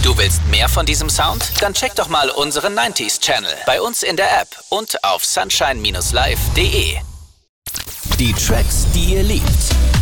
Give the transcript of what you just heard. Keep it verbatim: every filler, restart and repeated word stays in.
Du willst mehr von diesem Sound? Dann check doch mal unseren neunziger Channel bei uns in der App und auf sunshine Bindestrich live Punkt de. Die Tracks, die ihr liebt.